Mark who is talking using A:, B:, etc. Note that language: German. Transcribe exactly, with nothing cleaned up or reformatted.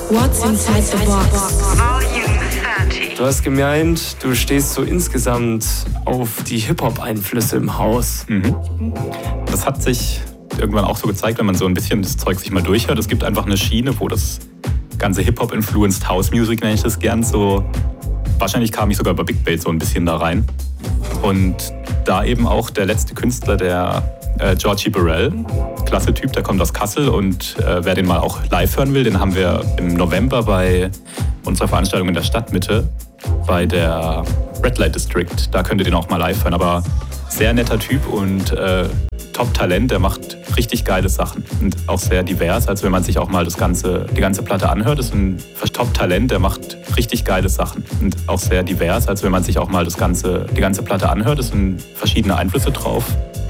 A: What's inside the box?
B: Du hast gemeint, du stehst so insgesamt auf die Hip-Hop-Einflüsse im Haus.
C: Mhm. Das hat sich irgendwann auch so gezeigt, wenn man so ein bisschen das Zeug sich mal durchhört. Es gibt einfach eine Schiene, wo das ganze Hip-Hop-influenced House-Music, nenne ich das gern, so... Wahrscheinlich kam ich sogar bei Big Bait so ein bisschen da rein. Und da eben auch der letzte Künstler, der äh, Georgie Burrell, klasse Typ, der kommt aus Kassel und äh, wer den mal auch live hören will, den haben wir im November bei unserer Veranstaltung in der Stadtmitte bei der Red Light District. Da könnt ihr den auch mal live hören, aber sehr netter Typ und äh, Top-Talent, der macht richtig geile Sachen und auch sehr divers, also wenn man sich auch mal das ganze, die ganze Platte anhört, ist ein Top-Talent, der macht richtig geile Sachen und auch sehr divers, also wenn man sich auch mal das ganze, die ganze Platte anhört, es sind verschiedene Einflüsse drauf.